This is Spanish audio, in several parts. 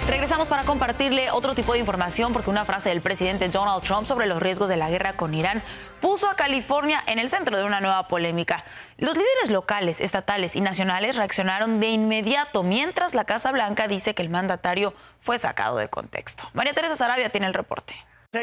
Regresamos para compartirle otro tipo de información porque una frase del presidente Donald Trump sobre los riesgos de la guerra con Irán puso a California en el centro de una nueva polémica. Los líderes locales, estatales y nacionales reaccionaron de inmediato, mientras la Casa Blanca dice que el mandatario fue sacado de contexto. María Teresa Sarabia tiene el reporte.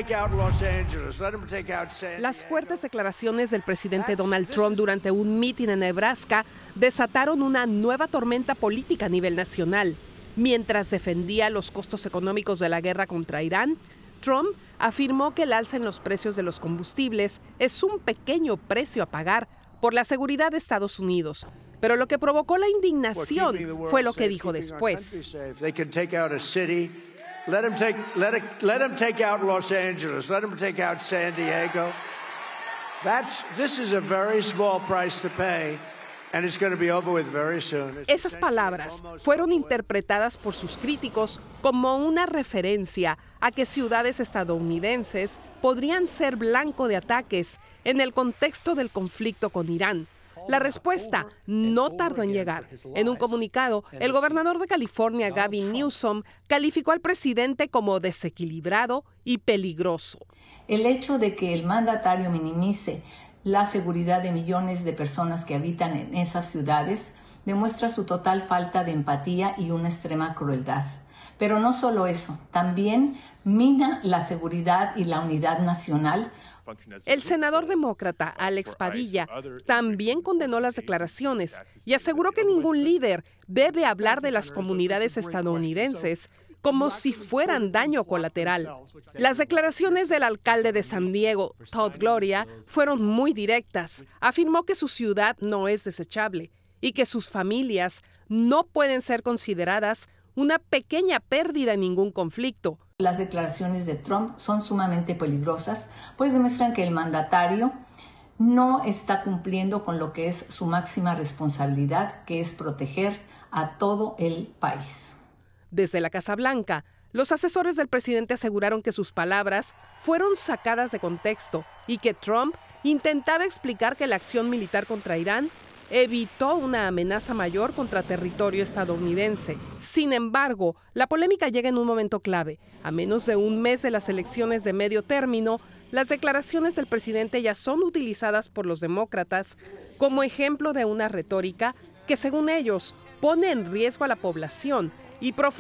Las fuertes declaraciones del presidente Donald Trump durante un mitin en Nebraska desataron una nueva tormenta política a nivel nacional. Mientras defendía los costos económicos de la guerra contra Irán, Trump afirmó que el alza en los precios de los combustibles es un pequeño precio a pagar por la seguridad de Estados Unidos. Pero lo que provocó la indignación fue lo que dijo después. Let him take out Los Angeles. Let him take out San Diego. This is a very small price to pay, and it's going to be over with very soon. Esas palabras fueron interpretadas por sus críticos como una referencia a que ciudades estadounidenses podrían ser blanco de ataques en el contexto del conflicto con Irán. La respuesta no tardó en llegar. En un comunicado, el gobernador de California, Gavin Newsom, calificó al presidente como desequilibrado y peligroso. El hecho de que el mandatario minimice la seguridad de millones de personas que habitan en esas ciudades demuestra su total falta de empatía y una extrema crueldad. Pero no solo eso, también mina la seguridad y la unidad nacional. El senador demócrata Alex Padilla también condenó las declaraciones y aseguró que ningún líder debe hablar de las comunidades estadounidenses como si fueran daño colateral. Las declaraciones del alcalde de San Diego, Todd Gloria, fueron muy directas. Afirmó que su ciudad no es desechable y que sus familias no pueden ser consideradas una pequeña pérdida en ningún conflicto. Las declaraciones de Trump son sumamente peligrosas, pues demuestran que el mandatario no está cumpliendo con lo que es su máxima responsabilidad, que es proteger a todo el país. Desde la Casa Blanca, los asesores del presidente aseguraron que sus palabras fueron sacadas de contexto y que Trump intentaba explicar que la acción militar contra Irán evitó una amenaza mayor contra territorio estadounidense. Sin embargo, la polémica llega en un momento clave. A menos de un mes de las elecciones de medio término, las declaraciones del presidente ya son utilizadas por los demócratas como ejemplo de una retórica que, según ellos, pone en riesgo a la población y